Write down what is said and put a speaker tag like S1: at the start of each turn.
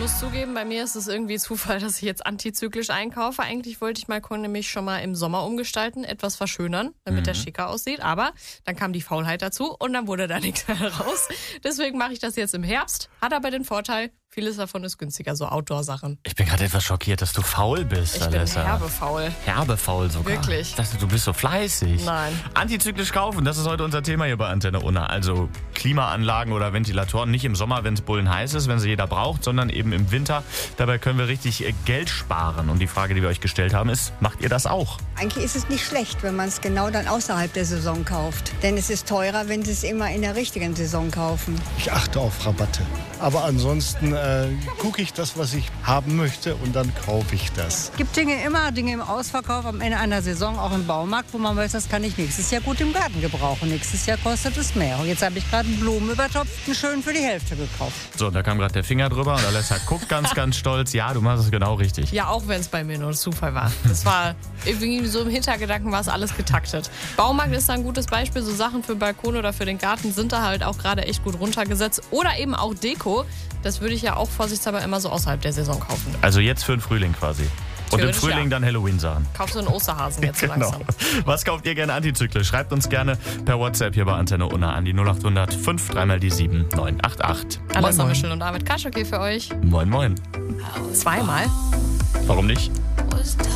S1: muss zugeben, bei mir ist es irgendwie Zufall, dass ich jetzt antizyklisch einkaufe. Eigentlich wollte ich Balkon mich schon mal im Sommer umgestalten, etwas verschönern, damit der schicker aussieht. Aber dann kam die Faulheit dazu und dann wurde da nichts mehr raus. Deswegen mache ich das jetzt im Herbst. Hat aber den Vorteil, vieles davon ist günstiger, so Outdoor-Sachen.
S2: Ich bin gerade etwas schockiert, dass du faul bist,
S1: Ich
S2: Alessa.
S1: bin herbefaul.
S2: Herbefaul sogar.
S1: Wirklich?
S2: Ich dachte, du bist so fleißig.
S1: Nein.
S2: Antizyklisch kaufen, das ist heute unser Thema hier bei Antenne Unna. Also Klimaanlagen oder Ventilatoren nicht im Sommer, wenn es bullenheiß ist, wenn sie jeder braucht, sondern eben im Winter. Dabei können wir richtig Geld sparen. Und die Frage, die wir euch gestellt haben, ist, macht ihr das auch?
S3: Eigentlich ist es nicht schlecht, wenn man es genau dann außerhalb der Saison kauft. Denn es ist teurer, wenn Sie es immer in der richtigen Saison kaufen.
S4: Ich achte auf Rabatte. Aber ansonsten gucke ich das, was ich haben möchte, und dann kaufe ich das.
S5: Es gibt immer Dinge im Ausverkauf am Ende einer Saison, auch im Baumarkt, wo man weiß, das kann ich nächstes Jahr gut im Garten gebrauchen. Nächstes Jahr kostet es mehr. Und jetzt habe ich gerade einen Blumenübertopf, einen schön für die Hälfte gekauft.
S2: So, da kam gerade der Finger drüber und Alessa guckt ganz stolz. Ja, du machst es genau richtig.
S1: Ja, auch wenn es bei mir nur Zufall war. Das war irgendwie so im Hintergedanken, war es alles getaktet. Baumarkt ist da ein gutes Beispiel. So Sachen für Balkon oder für den Garten sind da halt auch gerade echt gut runtergesetzt. Oder eben auch Deko. Das würde ich ja auch vorsichtshalber immer so außerhalb der Saison kaufen.
S2: Also jetzt für den Frühling quasi. Und im Frühling
S1: ja.
S2: dann Halloween-Sachen.
S1: Kaufst du einen Osterhasen jetzt so
S2: Genau.
S1: langsam.
S2: Was kauft ihr gerne antizyklisch? Schreibt uns gerne per WhatsApp hier bei Antenne Unna an die 0800 5 3 mal die 7 988.
S1: Alessa Mischel und David Kaschok hier für euch.
S2: Moin, moin.
S1: Zweimal.
S2: Warum nicht?